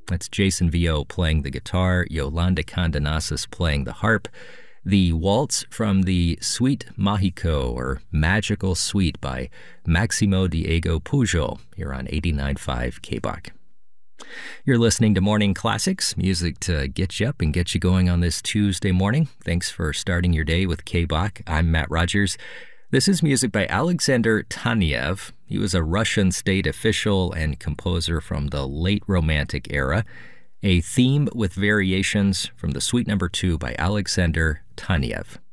That's Jason Vio playing the guitar, Yolanda Condonasis playing the harp. The waltz from the Suite Mágico, or Magical Suite, by Maximo Diego Pujol, here on 89.5 KBOC. You're listening to Morning Classics, music to get you up and get you going on this Tuesday morning. Thanks for starting your day with KBOC. I'm Matt Rogers. This is music by Alexander Taneyev. He was a Russian state official and composer from the late Romantic era. A theme with variations from the Suite No. 2 by Alexander Taneyev.